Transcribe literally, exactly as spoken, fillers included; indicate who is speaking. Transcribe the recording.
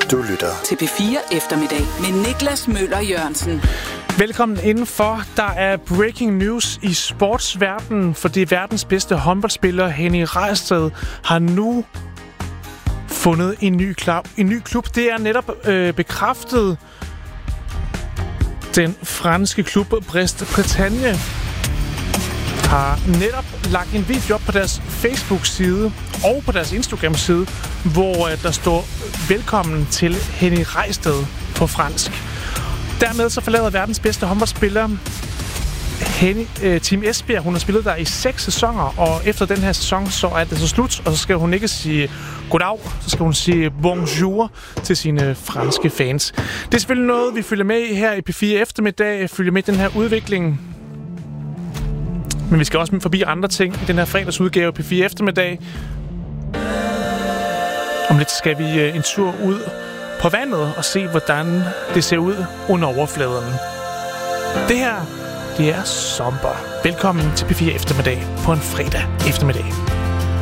Speaker 1: Du lytter
Speaker 2: til P fire Eftermiddag med Niklas Møller Jørgensen.
Speaker 3: Velkommen indenfor. Der er breaking news i sportsverdenen, fordi verdens bedste håndboldspiller Henning Rejsted har nu fundet en ny klub. En ny klub. Det er netop øh, bekræftet. Den franske klub Brest-Bretagne har netop lagt en video op på deres Facebook-side og på deres Instagram-side, hvor øh, der står velkommen til Henning Rejsted på fransk. Dermed så forlader verdens bedste håndboldspiller Henning, øh, Team Esbjerg. Hun har spillet der i seks sæsoner, og efter den her sæson, så er det så slut, og så skal hun ikke sige goddag, så skal hun sige bonjour til sine franske fans. Det er selvfølgelig noget, vi følger med i her i P fire Eftermiddag, følger med i den her udvikling. Men vi skal også forbi andre ting i den her fredagsudgave af P fire Eftermiddag. Om lidt skal vi en tur ud på vandet og se, hvordan det ser ud under overfladen. Det her, det er Somber. Velkommen til P fire Eftermiddag på en fredag eftermiddag.